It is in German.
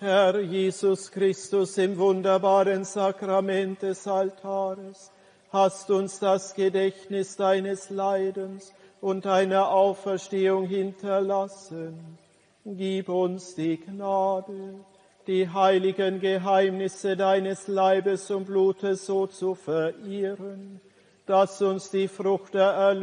Herr Jesus Christus, im wunderbaren Sakrament des Altares hast uns das Gedächtnis deines Leidens und deiner Auferstehung hinterlassen. Gib uns die Gnade, die heiligen Geheimnisse deines Leibes und Blutes so zu verehren, dass uns die Frucht der Erlösung